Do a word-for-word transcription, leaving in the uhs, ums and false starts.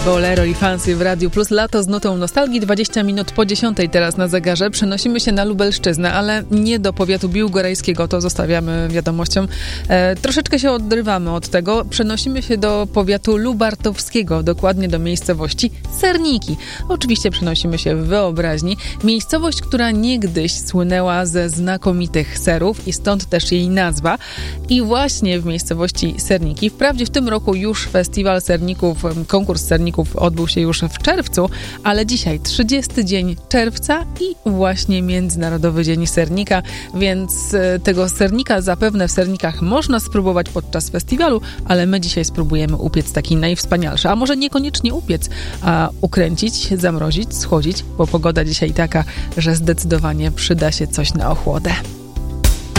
Bolero i Fancy w Radiu Plus. Lato z nutą nostalgii. dwadzieścia minut po dziesiątej teraz na zegarze. Przenosimy się na Lubelszczyznę, ale nie do powiatu biłgorajskiego. To zostawiamy wiadomościom. E, troszeczkę się odrywamy od tego. Przenosimy się do powiatu lubartowskiego, dokładnie do miejscowości Serniki. Oczywiście przenosimy się w wyobraźni. Miejscowość, która niegdyś słynęła ze znakomitych serów i stąd też jej nazwa. I właśnie w miejscowości Serniki, wprawdzie w tym roku już festiwal serników, konkurs serników odbył się już w czerwcu, ale dzisiaj trzydziesty dzień czerwca i właśnie Międzynarodowy Dzień Sernika, więc tego sernika zapewne w Sernikach można spróbować podczas festiwalu, ale my dzisiaj spróbujemy upiec taki najwspanialszy, a może niekoniecznie upiec, a ukręcić, zamrozić, schłodzić, bo pogoda dzisiaj taka, że zdecydowanie przyda się coś na ochłodę.